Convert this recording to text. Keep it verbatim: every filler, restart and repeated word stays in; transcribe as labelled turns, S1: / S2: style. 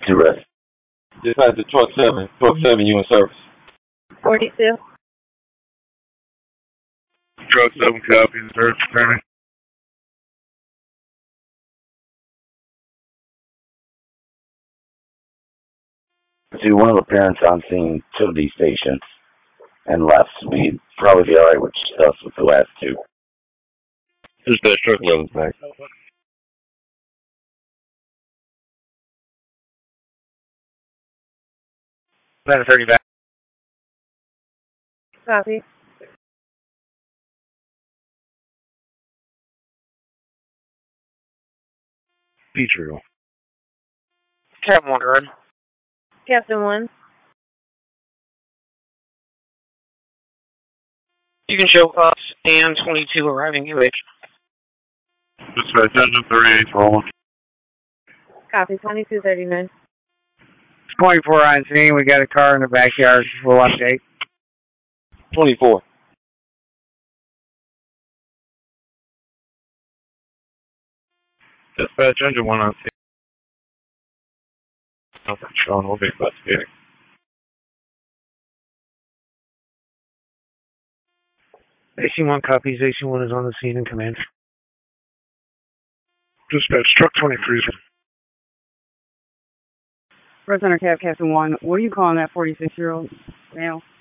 S1: to rest.
S2: Dispatch to truck seven. Truck seven, you in service.
S3: forty-two.
S4: Truck seven copies, service returning.
S1: See, one of the parents on scene took these patients and left. We'd probably be alright with us with the last two.
S4: Dispatch truck eleven's back. Ladder thirty back.
S3: Copy.
S4: Petrie.
S5: Captain one, run.
S3: Captain one.
S5: You can show us and twenty-two arriving U H.
S4: Dispatch engine thirty-eight rolling.
S3: Copy. twenty-two thirty-nine.
S6: twenty-four on scene. We got a car in the backyard. We'll update.
S2: twenty-four.
S4: Dispatch engine one on scene. Nothing shown. We'll be investigating.
S6: A C one copies. A C one is on the scene in command.
S4: Dispatch truck twenty-three.
S7: First Center Cab, Captain one. What are you calling that forty-six-year-old male?